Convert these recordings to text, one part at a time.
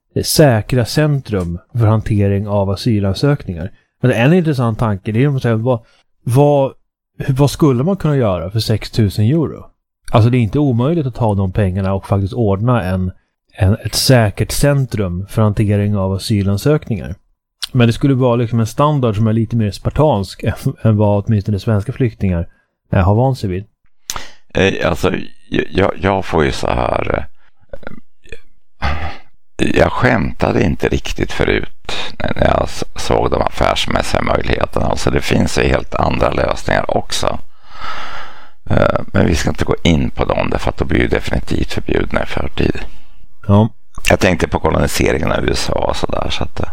säkra centrum för hantering av asylansökningar. Men en intressant tanke är att säga, vad skulle man kunna göra för 6 000 euro? Alltså det är inte omöjligt att ta de pengarna och faktiskt ordna ett säkert centrum för hantering av asylansökningar. Men det skulle vara liksom en standard som är lite mer spartansk än vad åtminstone svenska flyktingar har vant sig vid. Alltså, jag får ju så här... Jag skämtade inte riktigt förut när jag såg de affärsmässiga möjligheterna. Alltså det finns ju helt andra lösningar också. Men vi ska inte gå in på dem därför att de blir ju definitivt förbjudna i förtid. Ja. Jag tänkte på koloniseringen av USA och sådär. Så att,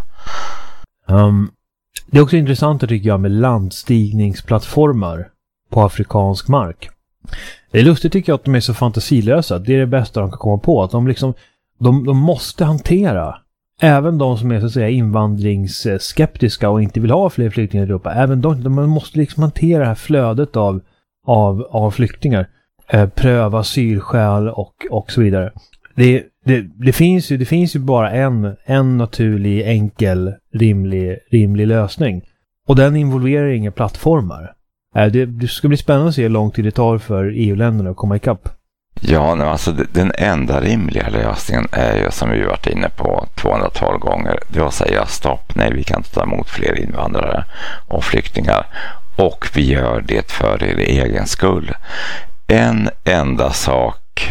det är också intressant tycker jag med landstigningsplattformar på afrikansk mark. Det är lustigt tycker jag att de är så fantasilösa. Det är det bästa de kan komma på. Att de måste hantera även de som är så att säga invandringsskeptiska och inte vill ha fler flyktingar i Europa. Även de måste liksom hantera det här flödet av flyktingar. Pröva asylskäl och så vidare. Det finns ju bara en naturlig, enkel, rimlig lösning. Och den involverar inga plattformar. Det ska bli spännande att se hur lång tid det tar för EU-länderna att komma ikapp. Ja, alltså den enda rimliga lösningen är ju, som vi varit inne på 212 gånger, det var att säga stopp, nej vi kan inte ta emot fler invandrare och flyktingar och vi gör det för er egen skull. En enda sak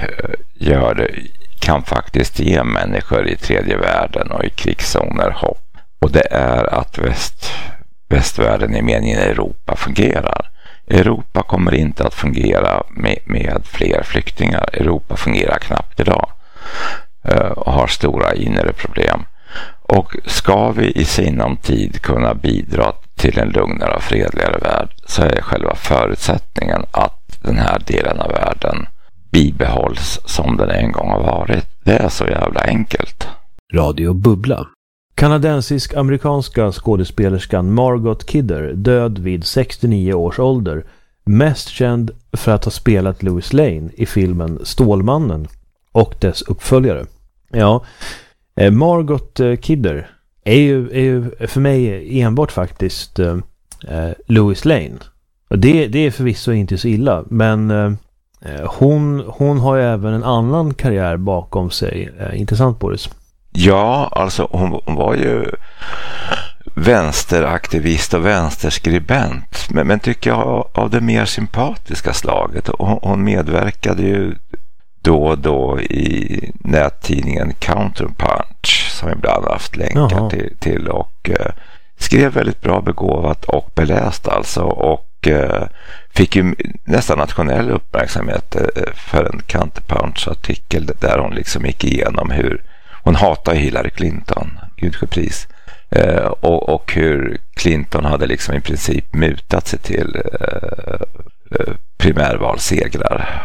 kan faktiskt ge människor i tredje världen och i krigszoner hopp, och det är att västvärlden i meningen Europa fungerar. Europa kommer inte att fungera med fler flyktingar. Europa fungerar knappt idag och har stora inre problem. Och ska vi i sinom tid kunna bidra till en lugnare och fredligare värld, så är själva förutsättningen att den här delen av världen bibehålls som den en gång har varit. Det är så jävla enkelt. Radio Bubbla. Kanadensisk-amerikanska skådespelerskan Margot Kidder, död vid 69 års ålder, mest känd för att ha spelat Lois Lane i filmen Stålmannen och dess uppföljare. Ja, Margot Kidder är ju för mig enbart faktiskt Lois Lane. Och det är förvisso inte så illa, men hon har ju även en annan karriär bakom sig. Intressant, Boris. Ja, alltså hon var ju vänsteraktivist och vänsterskribent, men tycker jag av det mer sympatiska slaget. Hon medverkade ju då och då i nättidningen Counterpunch, som ibland haft länkar till och skrev väldigt bra, begåvat och beläst alltså, och fick ju nästan nationell uppmärksamhet för en Counterpunch-artikel där hon liksom gick igenom hur hon hatar Hillary Clinton, gudskepris, och hur Clinton hade liksom i princip mutat sig till primärvalsegrar.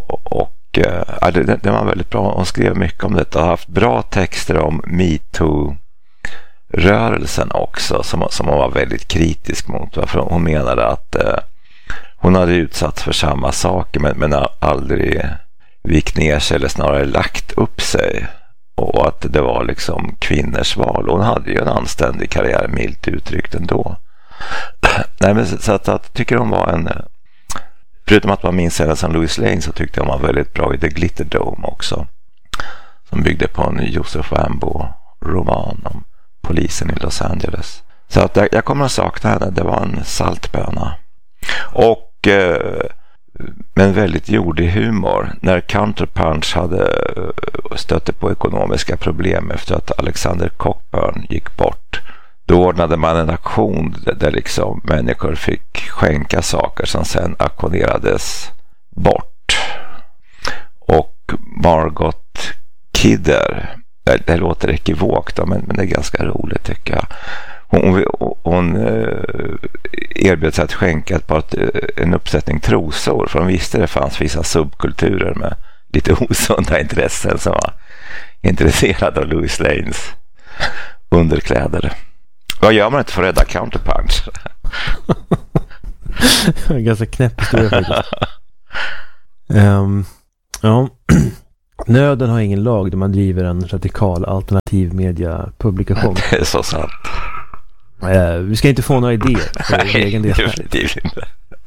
Det var väldigt bra. Hon skrev mycket om detta och har haft bra texter om MeToo-rörelsen också, som hon var väldigt kritisk mot. För hon menade att hon hade utsatts för samma saker men aldrig vikt ner sig eller snarare lagt upp sig. Och att det var liksom kvinnors val. Hon hade ju en anständig karriär, milt uttryckt ändå. Nej, men så att jag tycker hon var en... Förutom att man minns henne som Lois Lane, så tyckte jag hon var väldigt bra i The Glitter Dome också. Som byggde på en Joseph Rambo-roman om polisen i Los Angeles. Så att jag kommer att sakna henne. Det var en saltböna. Och... men väldigt jordig humor. När Counterpunch hade stötte på ekonomiska problem efter att Alexander Cockburn gick bort, då ordnade man en auktion där liksom människor fick skänka saker som sen auktionerades bort. Och Margot Kidder, det låter ekivokt då, men det är ganska roligt tycker jag. Hon erbjöd sig att skänka en uppsättning trosor, för hon visste det fanns vissa subkulturer med lite osunda intressen som var intresserade av Lois Lanes underkläder. Vad gör man inte för att rädda Counterpunch? Ganska knäpp historia faktiskt. Ja. Nöden har ingen lag där man driver en radikal alternativ media-publikation. Det är så sant. Vi ska inte få några idéer för egen del. Definitivt inte.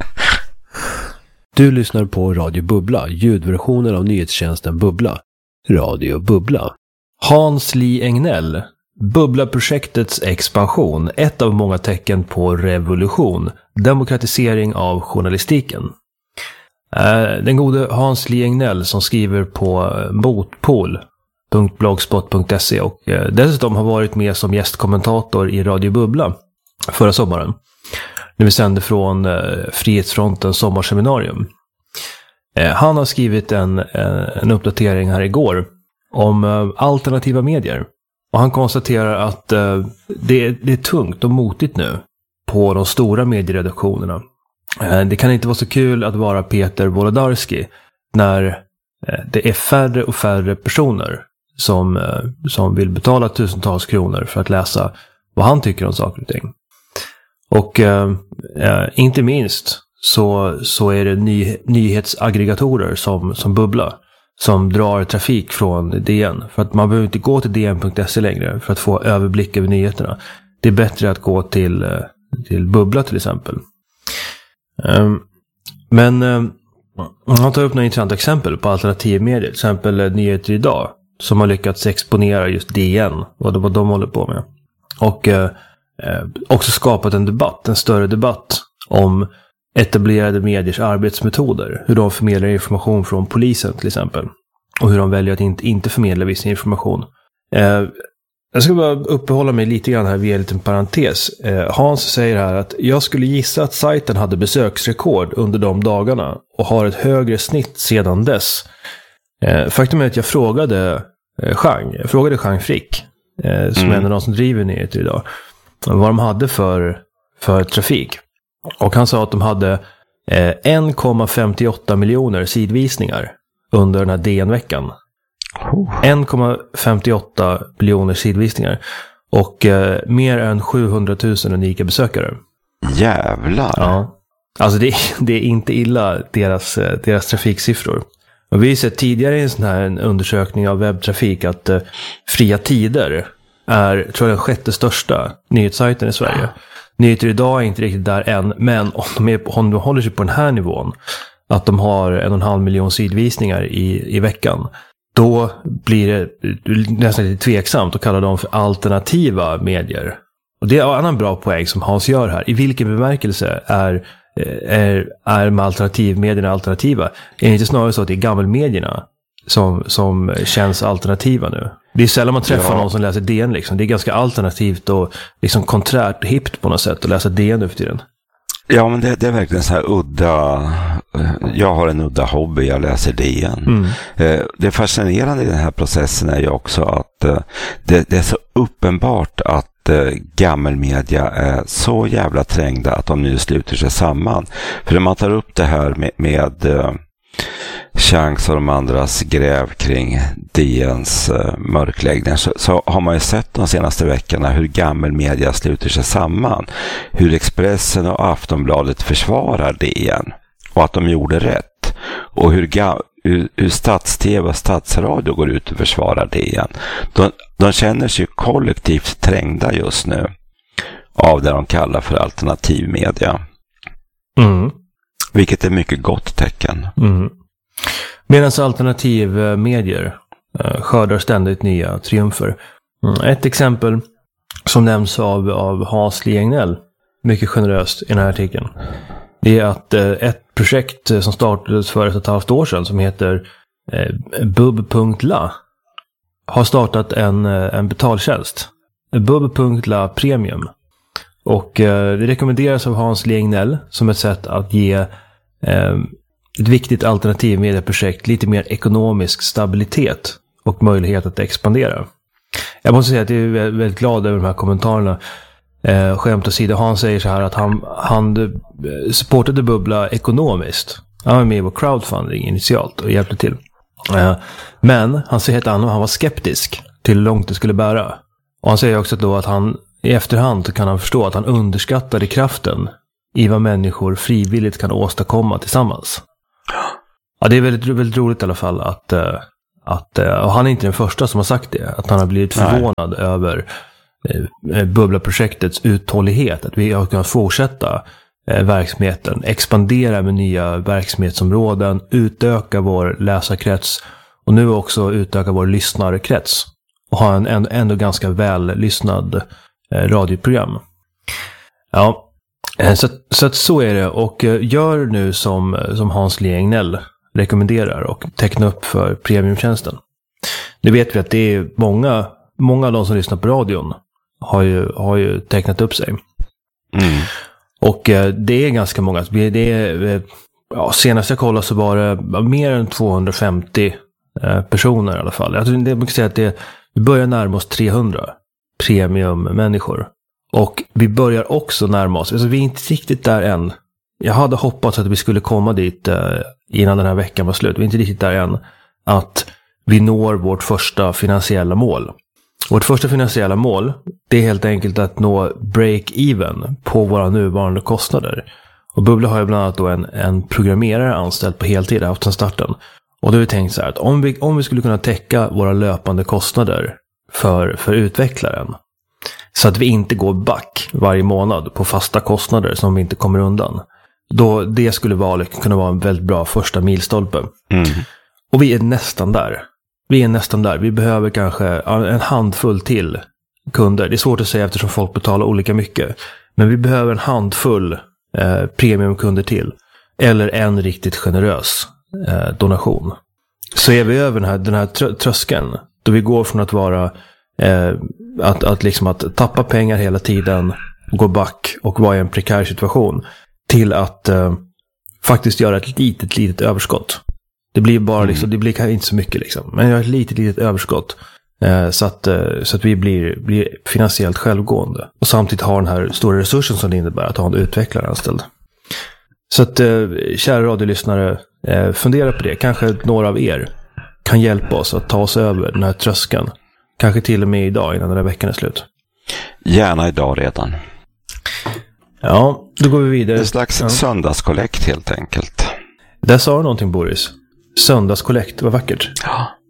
Du lyssnar på Radio Bubbla, ljudversionen av nyhetstjänsten Bubbla. Radio Bubbla. Hans Li Engnell. Bubbla-projektets expansion, ett av många tecken på revolution, demokratisering av journalistiken. Den gode Hans Li Engnell som skriver på motpol.blogspot.se och dessutom har varit med som gästkommentator i Radio Bubbla förra sommaren. När vi sände från Frihetsfrontens sommarseminarium. Han har skrivit en uppdatering här igår om alternativa medier. Och han konstaterar att det är tungt och motigt nu på de stora medieredaktionerna. Det kan inte vara så kul att vara Peter Wolodarski när det är färre och färre personer som vill betala tusentals kronor för att läsa vad han tycker om saker och ting. Och inte minst så är det nyhetsaggregatorer som Bubbla som drar trafik från DN. För att man behöver inte gå till dn.se längre för att få överblick över nyheterna. Det är bättre att gå till Bubbla till exempel. Men han tar upp några intressanta exempel på alternativmedier. Till exempel Nyheter idag som har lyckats exponera just DN och vad de håller på med. Och också skapat en större debatt om etablerade mediers arbetsmetoder. Hur de förmedlar information från polisen till exempel. Och hur de väljer att inte förmedla viss information. Jag ska bara uppehålla mig lite grann här via en liten parentes. Hans säger här att jag skulle gissa att sajten hade besöksrekord under de dagarna och har ett högre snitt sedan dess. Faktum är att jag frågade Jean Frick, som är en av de som driver Nyheter idag, vad de hade för trafik. Och han sa att de hade 1,58 miljoner sidvisningar under den här DN-veckan. 1,58 miljoner sidvisningar. Och mer än 700 000 unika besökare. Jävlar! Ja. Alltså det är inte illa deras trafiksiffror. Och vi har sett tidigare i en sån här undersökning av webbtrafik att Fria Tider är, tror jag, den sjätte största nyhetssajten i Sverige. Nyheter idag är inte riktigt där än, men om de håller sig på den här nivån, att de har 1,5 miljon sidvisningar i veckan, då blir det nästan lite tveksamt att kalla dem för alternativa medier. Och det är en annan bra poäng som Hans gör här. I vilken bemärkelse är med alternativmedierna alternativa? Är det inte snarare så att det är gammelmedierna som känns alternativa nu? Det är sällan man träffar någon som läser DN liksom. Det är ganska alternativt och liksom konträrt och hippt på något sätt att läsa DN nu för tiden. Ja, men det är verkligen så här udda. Jag har en udda hobby, jag läser DN. Det fascinerande i den här processen är ju också att det är så uppenbart att gammelmedia är så jävla trängda att de nu sluter sig samman. För när man tar upp det här med Chans och de andras gräv kring DNs mörkläggning så har man ju sett de senaste veckorna hur gammelmedia sluter sig samman. Hur Expressen och Aftonbladet försvarar DN och att de gjorde rätt. Och hur Stats-TV och Statsradio går ut och försvarar DN. De känner sig kollektivt trängda just nu av det de kallar för alternativmedia. Vilket är mycket gott tecken. Medan alternativmedier skördar ständigt nya triumfer. Ett exempel som nämns av Hans Li Engnell mycket generöst i den här artikeln, det är att ett projekt som startades för 1,5 år sedan som heter bub.la har startat en betaltjänst. Bub.la Premium. Och det rekommenderas av Hans Li Engnell som ett sätt att ge ett viktigt alternativmedieprojekt lite mer ekonomisk stabilitet och möjlighet att expandera. Jag måste säga att jag är väldigt glad över de här kommentarerna. Skämt åsido, han säger så här att han supportade Bubbla ekonomiskt. Han var med på crowdfunding initialt och hjälpte till. Men han säger att han var skeptisk till hur långt det skulle bära. Och han säger också då att han i efterhand kan han förstå att han underskattade kraften i vad människor frivilligt kan åstadkomma tillsammans. Ja, det är väldigt, väldigt roligt i alla fall och han är inte den första som har sagt det, att han har blivit förvånad över Bubbla-projektets uthållighet, att vi har kunnat fortsätta verksamheten, expandera med nya verksamhetsområden, utöka vår läsarkrets och nu också utöka vår lyssnarkrets och ha en ändå ganska väl lyssnad radioprogram. Ja, så är det, och gör nu som Hans Lee Egnell rekommenderar och teckna upp för premiumtjänsten. Nu vet vi att det är många av de som lyssnar på radion har ju tecknat upp sig. Mm. Och det är ganska många. Senast jag kollade så var det mer än 250 personer i alla fall. Jag tror det man kan säga att vi börjar närma oss 300 premiummänniskor. Och vi börjar också närma oss, alltså vi är inte riktigt där än. Jag hade hoppats att vi skulle komma dit innan den här veckan var slut. Vi är inte riktigt där än att vi når vårt första finansiella mål. Vårt första finansiella mål, det är helt enkelt att nå break-even på våra nuvarande kostnader. Och Bubbla har ju bland annat då en programmerare anställd på heltid haft sedan starten. Och då har vi tänkt så här att om vi skulle kunna täcka våra löpande kostnader för utvecklaren, så att vi inte går back varje månad på fasta kostnader som vi inte kommer undan, då det skulle kunna vara en väldigt bra första milstolpe. Mm. Och vi är nästan där. Vi behöver kanske en handfull till kunder. Det är svårt att säga eftersom folk betalar olika mycket. Men vi behöver en handfull premiumkunder till. Eller en riktigt generös donation. Så är vi över den här tröskeln. Då vi går från att vara att tappa pengar hela tiden, gå back och vara i en prekär situation, till att faktiskt göra ett litet överskott. Det blir bara det blir inte så mycket men jag har ett litet överskott så att vi blir finansiellt självgående och samtidigt har den här stora resursen som det innebär att ha en utvecklare anställd. Så att kära radiolyssnare, fundera på det. Kanske några av er kan hjälpa oss att ta oss över den här tröskeln. Kanske till och med idag innan den här veckan är slut. Gärna idag redan. Ja, då går vi vidare. En slags söndagskollekt helt enkelt. Där sa du någonting, Boris. Söndagskollekt, vad vackert. Ja.